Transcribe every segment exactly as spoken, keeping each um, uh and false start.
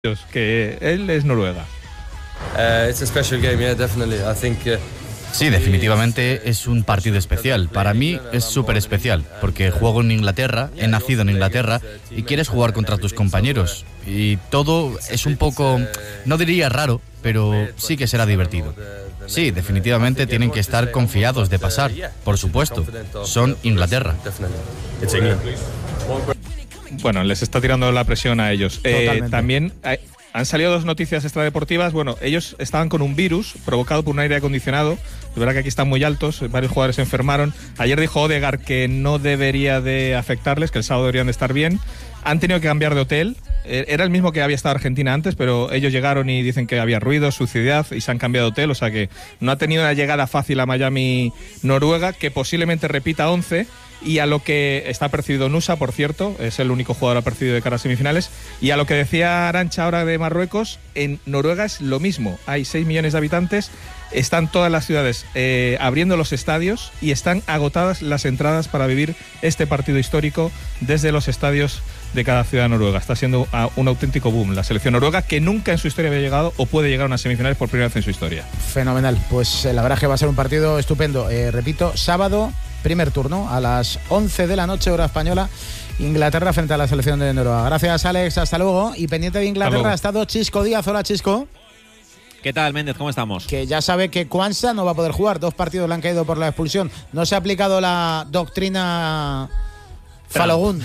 que él es Noruega. Uh, it's a special game, yeah, definitely. I think. Uh, Sí, definitivamente es un partido especial. Para mí es súper especial, porque juego en Inglaterra, he nacido en Inglaterra y quieres jugar contra tus compañeros. Y todo es un poco, no diría raro, pero sí que será divertido. Sí, definitivamente tienen que estar confiados de pasar, por supuesto. Son Inglaterra. Bueno, les está tirando la presión a ellos. Eh, también hay, han salido dos noticias extradeportivas. Bueno, ellos estaban con un virus provocado por un aire acondicionado. Es verdad que aquí están muy altos, varios jugadores se enfermaron. Ayer dijo Odegaard que no debería de afectarles, que el sábado deberían de estar bien. Han tenido que cambiar de hotel. Era el mismo que había estado Argentina antes, pero ellos llegaron y dicen que había ruido, suciedad, y se han cambiado de hotel. O sea que no ha tenido una llegada fácil a Miami, Noruega, que posiblemente repita once. Y a lo que está percibido Nusa, por cierto, es el único jugador apercibido de cara a semifinales. Y a lo que decía Arantxa ahora de Marruecos, en Noruega es lo mismo. Hay seis millones de habitantes, están todas las ciudades eh, abriendo los estadios y están agotadas las entradas para vivir este partido histórico desde los estadios de cada ciudad noruega. Está siendo un auténtico boom la selección noruega, que nunca en su historia había llegado o puede llegar a unas semifinales por primera vez en su historia. Fenomenal, pues la verdad es que va a ser un partido estupendo. Eh, repito, sábado, primer turno, a las once de la noche, hora española, Inglaterra frente a la selección de Noruega. Gracias, Alex, hasta luego. Y pendiente de Inglaterra ha estado Chisco Díaz. Hola, Chisco. ¿Qué tal, Méndez? ¿Cómo estamos? Que ya sabe que Quansah no va a poder jugar. Dos partidos le han caído por la expulsión. No se ha aplicado la doctrina Falogún.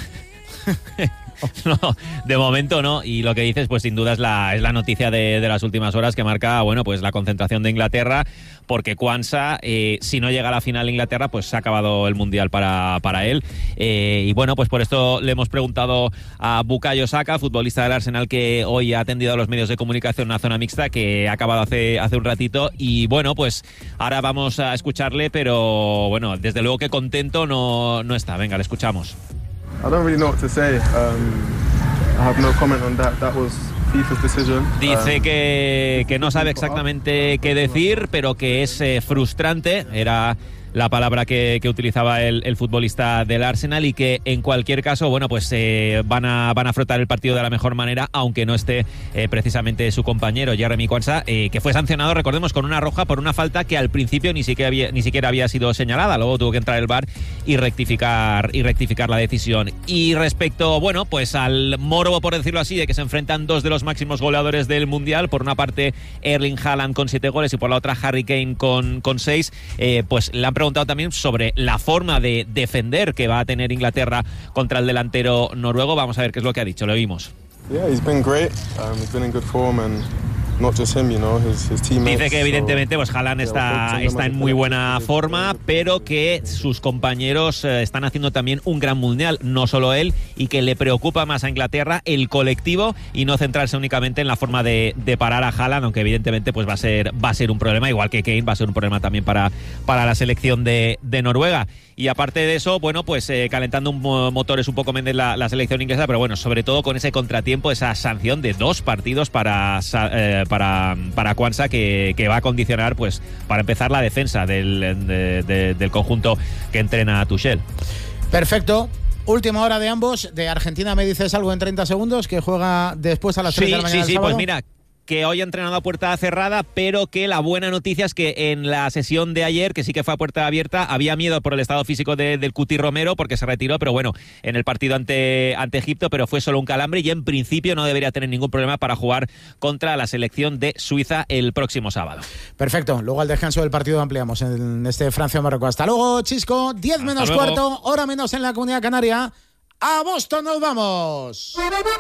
No, de momento no, y lo que dices pues sin duda es la, es la noticia de, de las últimas horas que marca, bueno, pues la concentración de Inglaterra, porque Quansah, eh, si no llega a la final de Inglaterra, pues se ha acabado el Mundial para, para él, eh, y bueno, pues por esto le hemos preguntado a Bukayo Saka, futbolista del Arsenal, que hoy ha atendido a los medios de comunicación en una zona mixta, que ha acabado hace, hace un ratito, y bueno, pues ahora vamos a escucharle, pero bueno, desde luego que contento no, no está. Venga, le escuchamos. I don't really know what to say. Um, I have no comment on that. That was FIFA's decision. Dice um, que, que no sabe exactamente qué decir, pero que es eh, frustrante. Era la palabra que, que utilizaba el, el futbolista del Arsenal, y que en cualquier caso, bueno, pues eh, van a van a afrontar el partido de la mejor manera, aunque no esté eh, precisamente su compañero Jeremy Quansah, eh, que fue sancionado, recordemos, con una roja por una falta que al principio ni siquiera había, ni siquiera había sido señalada. Luego tuvo que entrar el V A R y rectificar y rectificar la decisión. Y respecto, bueno, pues al morbo, por decirlo así, de que se enfrentan dos de los máximos goleadores del Mundial, por una parte Erling Haaland con siete goles y por la otra Harry Kane con, con seis, eh, pues le han preguntado también sobre la forma de defender que va a tener Inglaterra contra el delantero noruego. Vamos a ver qué es lo que ha dicho, lo vimos. Yeah, he's been great. Um, he's been in good form and not just him, you know, his, his teammates. Dice que evidentemente pues Haaland está, está en muy buena forma, pero que sus compañeros eh, están haciendo también un gran mundial, no solo él, y que le preocupa más a Inglaterra el colectivo y no centrarse únicamente en la forma de, de parar a Haaland, aunque evidentemente pues va a ser va a ser un problema, igual que Kane va a ser un problema también para, para la selección de, de Noruega. Y aparte de eso, bueno, pues eh, calentando un motores un poco menos la, la selección inglesa, pero bueno, sobre todo con ese contratiempo, esa sanción de dos partidos para eh, para, para Quansah, que, que va a condicionar, pues, para empezar, la defensa del, de, de, del conjunto que entrena Tuchel. Perfecto. Última hora de ambos. De Argentina me dices algo en treinta segundos, que juega después a las tres sí, de la mañana. Sí, sí, pues mira, que hoy ha entrenado a puerta cerrada, pero que la buena noticia es que en la sesión de ayer, que sí que fue a puerta abierta, había miedo por el estado físico de, del Cuti Romero, porque se retiró, pero bueno, en el partido ante, ante Egipto, pero fue solo un calambre, y en principio no debería tener ningún problema para jugar contra la selección de Suiza el próximo sábado. Perfecto, luego al descanso del partido ampliamos en este Francia-Marruecos. Hasta luego, Chisco, diez menos cuarto, hora menos en la Comunidad Canaria. ¡A Boston nos vamos!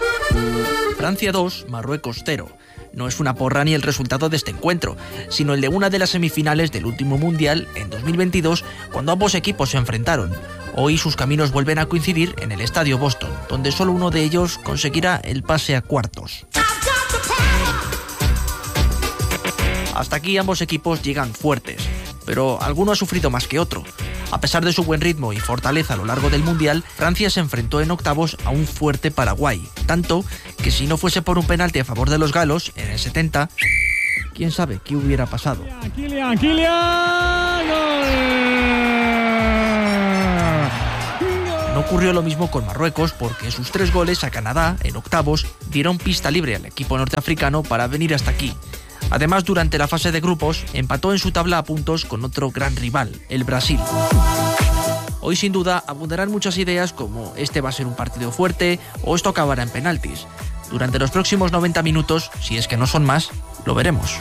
Francia dos, Marruecos cero. No es una porra ni el resultado de este encuentro, sino el de una de las semifinales del último Mundial en dos mil veintidós, cuando ambos equipos se enfrentaron. Hoy sus caminos vuelven a coincidir en el Estadio Boston, donde solo uno de ellos conseguirá el pase a cuartos. Hasta aquí ambos equipos llegan fuertes, pero alguno ha sufrido más que otro. A pesar de su buen ritmo y fortaleza a lo largo del Mundial, Francia se enfrentó en octavos a un fuerte Paraguay, tanto que si no fuese por un penalti a favor de los galos en el setenta, quién sabe qué hubiera pasado. Kylian, Kylian, gol. No ocurrió lo mismo con Marruecos, porque sus tres goles a Canadá, en octavos, dieron pista libre al equipo norteafricano para venir hasta aquí. Además, durante la fase de grupos, empató en su tabla a puntos con otro gran rival, el Brasil. Hoy, sin duda, abundarán muchas ideas como este va a ser un partido fuerte o esto acabará en penaltis. Durante los próximos noventa minutos, si es que no son más, lo veremos.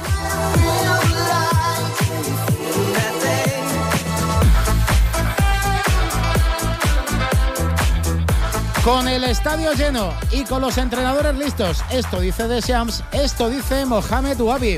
Con el estadio lleno y con los entrenadores listos, esto dice Deschamps, esto dice Mohamed Ouabi.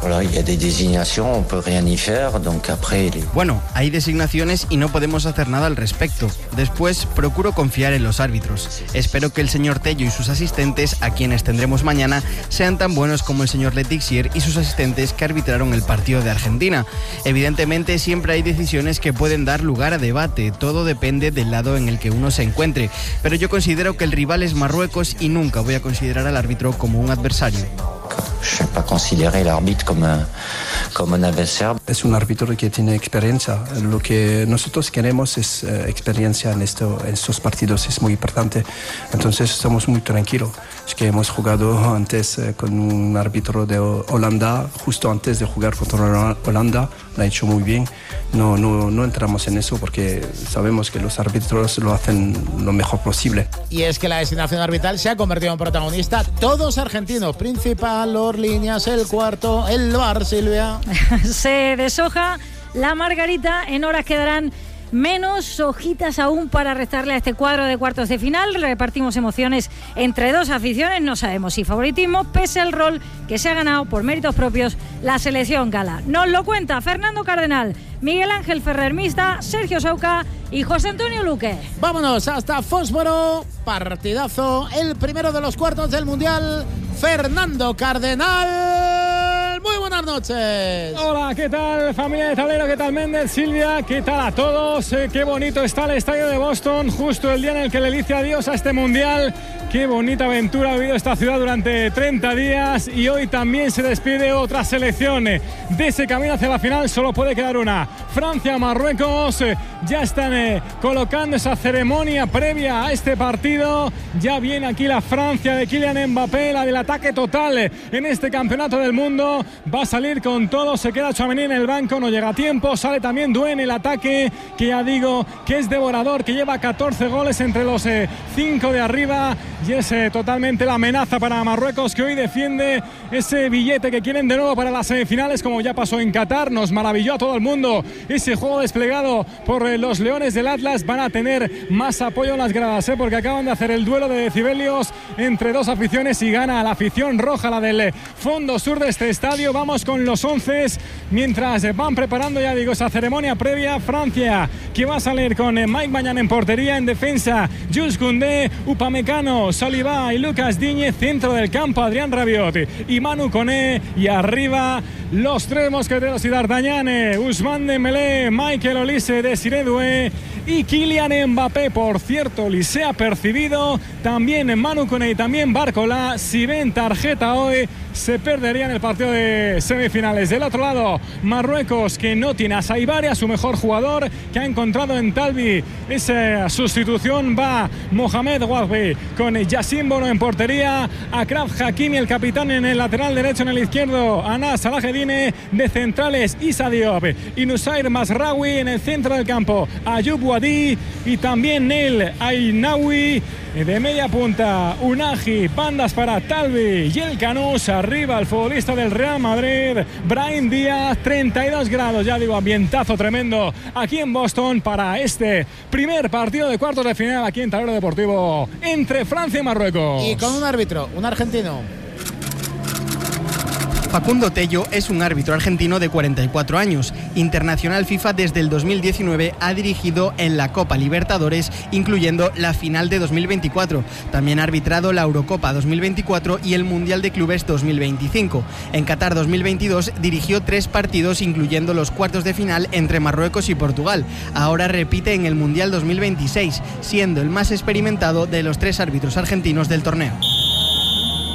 Bueno, hay designaciones y no podemos hacer nada al respecto. Después, procuro confiar en los árbitros. Espero que el señor Tello y sus asistentes, a quienes tendremos mañana, sean tan buenos como el señor Letixier y sus asistentes que arbitraron el partido de Argentina. Evidentemente, siempre hay decisiones que pueden dar lugar a debate. Todo depende del lado en el que uno se encuentre. Pero yo considero que el rival es Marruecos y nunca voy a considerar al árbitro como un adversario. Je ne vais pas considérer l'arbitre comme un, comme un adversaire. Es un árbitro que tiene experiencia. Lo que nosotros queremos es uh, experiencia en, esto, en estos partidos, es muy importante. Entonces estamos muy tranquilos. Es que hemos jugado antes uh, con un árbitro de Holanda, justo antes de jugar contra Holanda, lo ha hecho muy bien. No, no, no entramos en eso porque sabemos que los árbitros lo hacen lo mejor posible. Y es que la designación arbitral se ha convertido en protagonista. Todos argentinos, Principal, Los Líneas, el cuarto, el V A R, Silvia. Se deshoja la margarita, en horas quedarán menos hojitas aún para restarle a este cuadro de cuartos de final. Repartimos emociones entre dos aficiones, no sabemos si favoritismo, pese al rol que se ha ganado por méritos propios la selección gala. Nos lo cuenta Fernando Cardenal, Miguel Ángel Ferrer Mista, Sergio Sauca y José Antonio Luque. Vámonos hasta Fósforo, partidazo, el primero de los cuartos del Mundial. Fernando Cardenal, muy buenas noches. Hola, ¿qué tal familia de Tablero? ¿Qué tal Méndez, Silvia? ¿Qué tal a todos? Eh, qué bonito está el estadio de Boston, justo el día en el que le dice adiós a este Mundial. Qué bonita aventura ha vivido esta ciudad durante treinta días y hoy también se despide otra selección. De ese camino hacia la final solo puede quedar una. Francia-Marruecos ya están eh, colocando esa ceremonia previa a este partido. Ya viene aquí la Francia de Kylian Mbappé, la del ataque total en este campeonato del mundo. Va a salir con todo, se queda Tchouaméni en el banco, no llega a tiempo. Sale también Doué en el ataque, que ya digo que es devorador, que lleva catorce goles entre los cinco eh, de arriba. Y es eh, totalmente la amenaza para Marruecos, que hoy defiende ese billete que quieren de nuevo para las semifinales, como ya pasó en Qatar. Nos maravilló a todo el mundo ese juego desplegado por eh, los Leones del Atlas. Van a tener más apoyo en las gradas, eh, porque acaban de hacer el duelo de decibelios entre dos aficiones y gana la afición roja, la del fondo sur de este estadio. Vamos con los once, mientras eh, van preparando, ya digo, esa ceremonia previa. Francia, que va a salir con eh, Mike Maignan en portería, en defensa Jules Koundé, Upamecano, Saliba y Lucas Digne, centro del campo Adrián Rabiot y Manu Koné, y arriba los tres mosqueteros y D'Artagnan, Ousmane Dembélé, Michael Olise, Desiré Doué y Kylian Mbappé. Por cierto, Olise ha percibido también Manu Koné y también Barcola. Si ven tarjeta hoy, se perdería en el partido de semifinales. Del otro lado, Marruecos, que no tiene a Saibari, a su mejor jugador, que ha encontrado en Talbi esa sustitución. Va Mohamed Ouabi con Yassin Bono en portería, Achraf Hakimi, el capitán, en el lateral derecho, en el izquierdo Anas Salahedine, de centrales Issa Diop y Nusair Mazraoui, en el centro del campo Ayoub Wadi y también Neil Ainaoui. De media punta, Unagi, bandas para Talbi y el Canús. Arriba el futbolista del Real Madrid, Brahim Díaz. Treinta y dos grados, ya digo, ambientazo tremendo aquí en Boston para este primer partido de cuartos de final aquí en Tablero Deportivo entre Francia y Marruecos. Y con un árbitro, un argentino. Facundo Tello es un árbitro argentino de cuarenta y cuatro años. Internacional FIFA desde el dos mil diecinueve, ha dirigido en la Copa Libertadores, incluyendo la final de dos mil veinticuatro. También ha arbitrado la Eurocopa dos mil veinticuatro y el Mundial de Clubes dos mil veinticinco. En Qatar dos mil veintidós dirigió tres partidos, incluyendo los cuartos de final entre Marruecos y Portugal. Ahora repite en el Mundial dos mil veintiséis, siendo el más experimentado de los tres árbitros argentinos del torneo.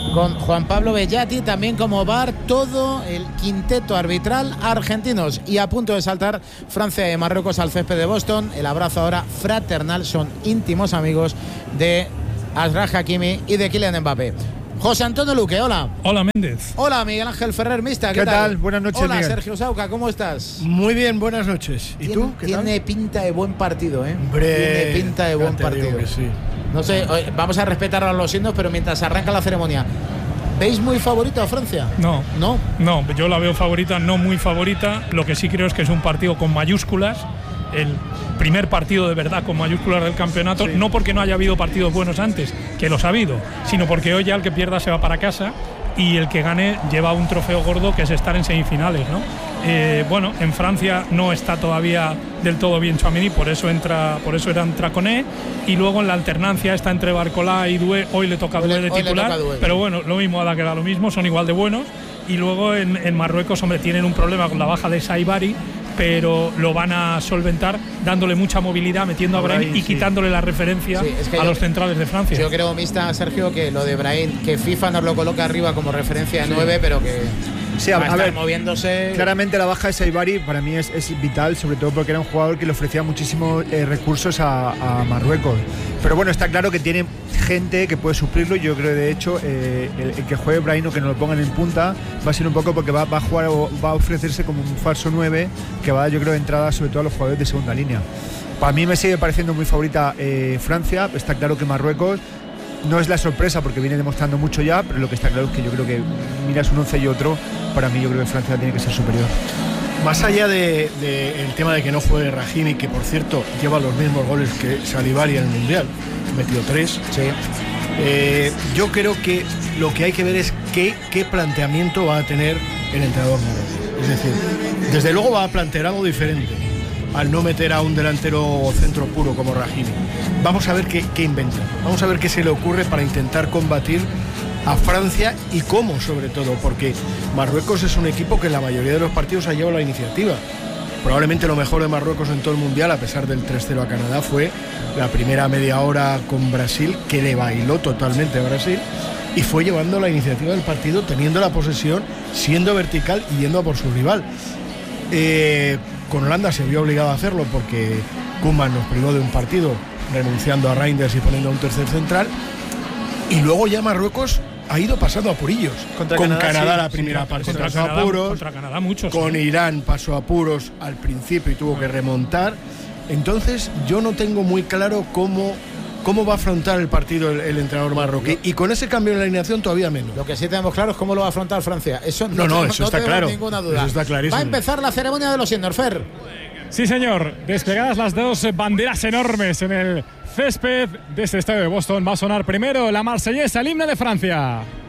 con Juan Pablo Bellati también como V A R, todo el quinteto arbitral argentinos. Y a punto de saltar Francia y Marruecos al césped de Boston. El abrazo ahora fraternal, son íntimos amigos de Achraf Hakimi y de Kylian Mbappé. José Antonio Luque, hola. Hola, Méndez. Hola, Miguel Ángel Ferrer Mista, ¿qué, ¿Qué tal? tal? Buenas noches, Hola, Miguel. Sergio Sauca, ¿cómo estás? Muy bien, buenas noches. ¿Y Tien, tú? ¿Qué tiene tal? pinta de buen partido, ¿eh? Hombre, tiene pinta de buen ya te partido. digo que sí. No sé, vamos a respetar a los signos, pero mientras arranca la ceremonia, ¿veis muy favorito a Francia? No. ¿No? No, yo la veo favorita, no muy favorita. Lo que sí creo es que es un partido con mayúsculas. El primer partido de verdad con mayúsculas del campeonato, sí. No porque no haya habido partidos buenos antes, que los ha habido, sino porque hoy ya el que pierda se va para casa y el que gane lleva un trofeo gordo, que es estar en semifinales, ¿no? Eh, bueno, en Francia no está todavía del todo bien Tchouaméni, por eso entra, por eso era entra Koné, y luego en la alternancia está entre Barcola y Doué. Hoy le toca a Doué de titular, pero bueno, lo mismo da que da lo mismo, son igual de buenos. Y luego en, en Marruecos, hombre, tienen un problema con la baja de Saibari, pero lo van a solventar dándole mucha movilidad, metiendo a Brahim y sí. quitándole la referencia sí, es que a yo, los centrales de Francia. Yo creo, Mista, Sergio, que lo de Brahim, que FIFA nos lo coloca arriba como referencia de sí. nueve, pero que sí, a, va a, a estar ver, moviéndose. Claramente la baja de Saibari para mí es, es vital, sobre todo porque era un jugador que le ofrecía muchísimos eh, recursos a, a Marruecos. Pero bueno, está claro que tiene gente que puede suplirlo. Yo creo, de hecho, eh, el, el que juegue Brahim o que no lo pongan en punta va a ser un poco porque va, va a jugar o va a ofrecerse como un falso nueve que va a dar, yo creo, entrada sobre todo a los jugadores de segunda línea. Para mí me sigue pareciendo muy favorita eh, Francia. Está claro que Marruecos no es la sorpresa porque viene demostrando mucho ya, pero lo que está claro es que yo creo que miras un once y otro, para mí yo creo que Francia tiene que ser superior. Más allá del de, de tema de que no juegue Rahimi, que por cierto lleva los mismos goles que Salibari en el Mundial, ha metido tres. Sí. Eh, yo creo que lo que hay que ver es qué, qué planteamiento va a tener el entrenador marroquí. Es decir, desde luego va a plantear algo diferente al no meter a un delantero centro puro como Rahimi. Vamos a ver qué, qué inventa, vamos a ver qué se le ocurre para intentar combatir a Francia y cómo, sobre todo, porque Marruecos es un equipo que en la mayoría de los partidos ha llevado la iniciativa. Probablemente lo mejor de Marruecos en todo el Mundial, a pesar del tres cero a Canadá, fue la primera media hora con Brasil, que le bailó totalmente a Brasil, y fue llevando la iniciativa del partido, teniendo la posesión, siendo vertical y yendo a por su rival. Eh, con Holanda se vio obligado a hacerlo porque Koeman nos privó de un partido, renunciando a Reinders y poniendo a un tercer central, y luego ya Marruecos ha ido pasando apurillos. Contra con Canadá, Canadá sí, la primera sí, parte contra pasó Canadá, apuros, contra Canadá muchos, con sí. Irán pasó apuros al principio y tuvo que remontar. Entonces yo no tengo muy claro cómo, cómo va a afrontar el partido el, el entrenador marroquí, y con ese cambio en la alineación todavía menos. Lo que sí tenemos claro es cómo lo va a afrontar Francia. Eso no, no, no, tenemos, eso no está tenemos claro. ninguna duda. Eso está clarísimo. Va a empezar la ceremonia de los Senior Fer. Sí, señor. Desplegadas las dos banderas enormes en el césped de este estadio de Boston, va a sonar primero la marsellesa, el himno de Francia.